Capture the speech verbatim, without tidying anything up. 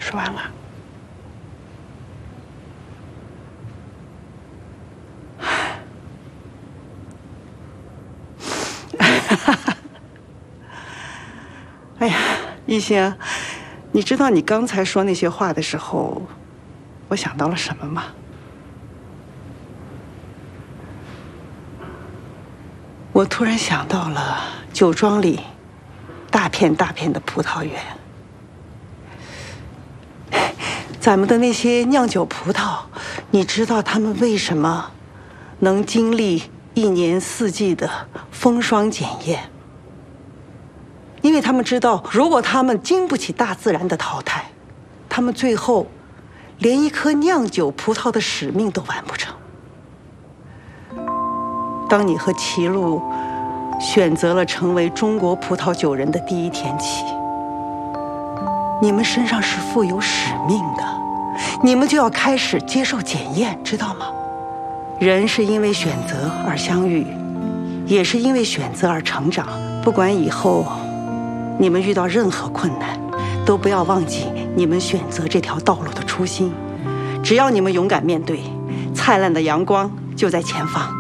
说完了。哎呀，一星，你知道你刚才说那些话的时候，我想到了什么吗？我突然想到了酒庄里大片大片的葡萄园。咱们的那些酿酒葡萄，你知道他们为什么能经历一年四季的风霜检验？因为他们知道，如果他们经不起大自然的淘汰，他们最后连一颗酿酒葡萄的使命都完不成。当你和齐路选择了成为中国葡萄酒人的第一天起，你们身上是负有使命的，你们就要开始接受检验，知道吗？人是因为选择而相遇，也是因为选择而成长。不管以后你们遇到任何困难，都不要忘记你们选择这条道路的初心。只要你们勇敢面对，灿烂的阳光就在前方。